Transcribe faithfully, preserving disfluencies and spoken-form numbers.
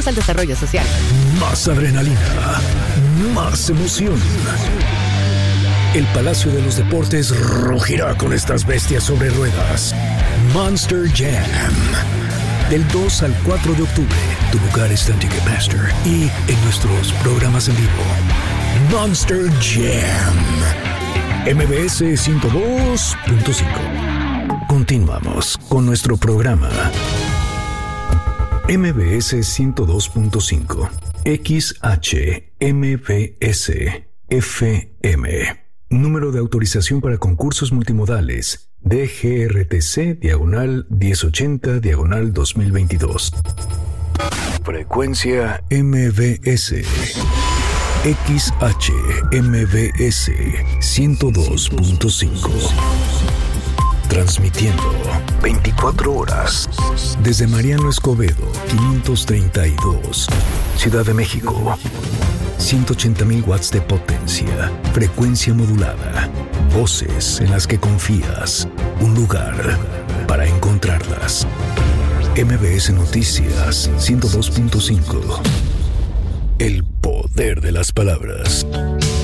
al desarrollo social. Más adrenalina, más emoción. El Palacio de los Deportes rugirá con estas bestias sobre ruedas. Monster Jam. Del dos al cuatro de octubre, tu lugar está en Ticketmaster y en nuestros programas en vivo. Monster Jam. M B S ciento dos punto cinco. Continuamos con nuestro programa. M B S ciento dos punto cinco. X H M B S F M. Número de autorización para concursos multimodales. D G R T C diagonal diez ochenta diagonal dos mil veintidós. Frecuencia M B S. X H M B S ciento dos punto cinco. Transmitiendo veinticuatro horas desde Mariano Escobedo quinientos treinta y dos, Ciudad de México. ciento ochenta mil watts de potencia, frecuencia modulada, voces en las que confías, un lugar para encontrarlas. M B S Noticias ciento dos punto cinco. El poder de las palabras.